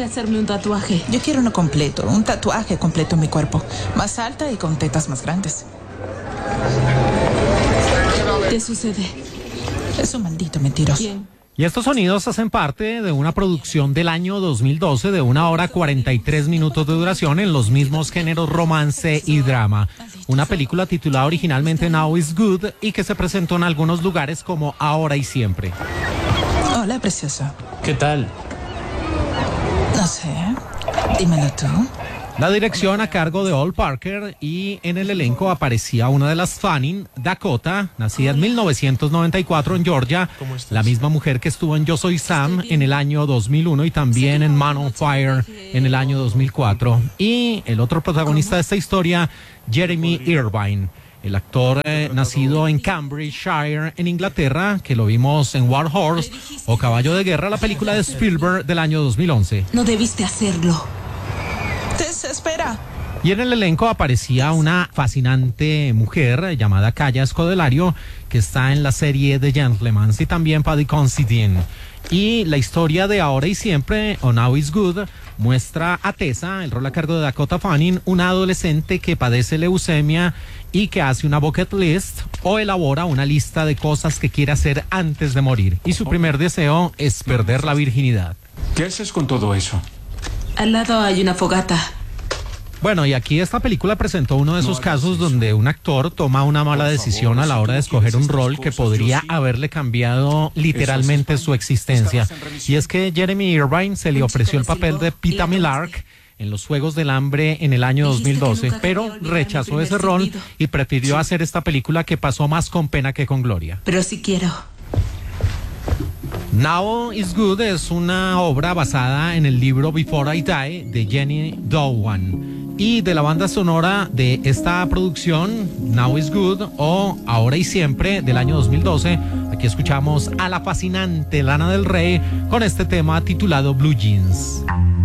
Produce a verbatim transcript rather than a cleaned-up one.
que hacerme un tatuaje. Yo quiero uno completo, un tatuaje completo en mi cuerpo. Más alta y con tetas más grandes. ¿Qué sucede? Es un maldito mentiroso. ¿Quién? Y estos sonidos hacen parte de una producción del año dos mil doce de una hora cuarenta y tres minutos de duración en los mismos géneros romance y drama. Una película titulada originalmente Now is Good y que se presentó en algunos lugares como Ahora y Siempre. Hola, precioso. ¿Qué tal? No sé. Dímelo tú. La dirección a cargo de Ol Parker y en el elenco aparecía una de las Fanning, Dakota, nacida en mil novecientos noventa y cuatro en Georgia, la misma mujer que estuvo en Yo Soy Sam en el año dos mil uno y también en Man on Fire en el año dos mil cuatro. Y el otro protagonista de esta historia, Jeremy Irvine, el actor eh, nacido en Cambridgeshire, en Inglaterra, que lo vimos en War Horse o Caballo de Guerra, la película de Spielberg del año dos mil once. No debiste hacerlo. Desespera. Y en el elenco aparecía una fascinante mujer llamada Kaya Scodelario, que está en la serie The Gentleman, y también Paddy Considine. Y la historia de Ahora y Siempre, o Now is Good, muestra a Tessa, el rol a cargo de Dakota Fanning, una adolescente que padece leucemia y que hace una bucket list o elabora una lista de cosas que quiere hacer antes de morir. Y su primer deseo es perder la virginidad. ¿Qué haces con todo eso? Al lado hay una fogata. Bueno, y aquí esta película presentó uno de esos casos donde un actor toma una mala decisión a la hora de escoger un rol que podría haberle cambiado literalmente su existencia. Y es que Jeremy Irvine se le ofreció el papel de Peeta Mellark en los Juegos del Hambre en el año dos mil doce, pero rechazó ese rol y prefirió hacer esta película que pasó más con pena que con gloria. Pero sí quiero. Now is Good es una obra basada en el libro Before I Die de Jenny Dowan. Y de la banda sonora de esta producción, Now is Good o Ahora y Siempre del año dos mil doce, aquí escuchamos a la fascinante Lana del Rey con este tema titulado Blue Jeans.